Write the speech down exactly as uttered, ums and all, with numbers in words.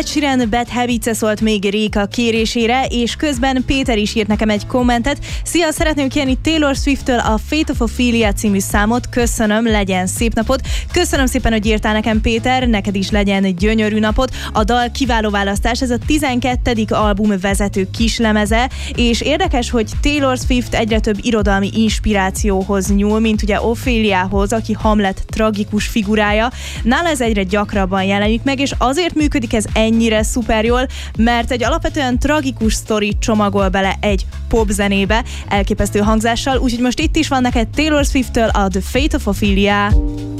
Ed Sheeran Bad Habits-e szólt még Réka kérésére, és közben Péter is írt nekem egy kommentet. Szia, szeretném kérni Taylor Swift-től a Fate of Ophelia című számot. Köszönöm, legyen szép napot. Köszönöm szépen, hogy írtál nekem, Péter, neked is legyen gyönyörű napot. A dal kiváló választás, ez a tizenkettedik album vezető kislemeze, és érdekes, hogy Taylor Swift egyre több irodalmi inspirációhoz nyúl, mint ugye Opheliahoz, aki Hamlet tragikus figurája. Nála ez egyre gyakrabban jelenik meg, és azért működik ez ennyire szuper jól, mert egy alapvetően tragikus sztori csomagol bele egy popzenébe, elképesztő hangzással, úgyhogy most itt is van neked Taylor Swift-től a The Fate of Ophelia.